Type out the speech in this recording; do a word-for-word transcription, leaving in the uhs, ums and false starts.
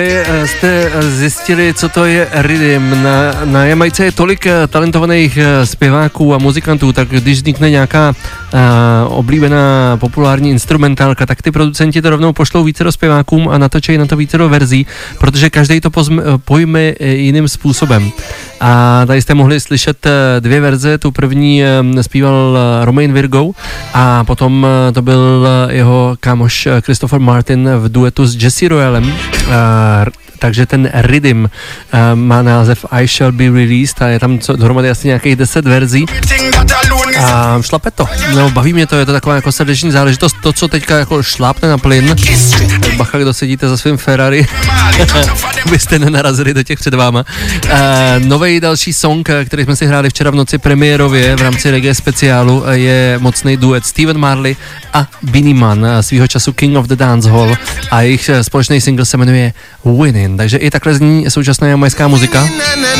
Jste zjistili, co to je rhythm. Na, na Jamajce je tolik talentovaných zpěváků a muzikantů, tak když vznikne nějaká uh, oblíbená populární instrumentálka, tak ty producenti to rovnou pošlou vícero zpěvákům a natočí na to vícero verzí, protože každý to pozme, pojme jiným způsobem. A tady jste mohli slyšet dvě verze, tu první zpíval Romain Virgo a potom to byl jeho kámoš Christopher Martin v duetu s Jesse Royalem. Takže ten rhythm uh, má název I Shall Be Released a je tam co, dohromady asi nějakých deset verzí a šlape to, no, baví mě to, je to taková jako srdeční záležitost, to, co teďka jako šlápne na plyn, bacha, kdo sedíte za svým Ferrari, byste nenarazili do těch před váma. Uh, novej další song, který jsme si hráli včera v noci premiérově v rámci reggae speciálu, je mocný duet Stephen Marley a Beenie Man, svýho času King of the Dancehall, a jejich společný single se jmenuje Winning. Takže i takhle zní současná jamajská muzika.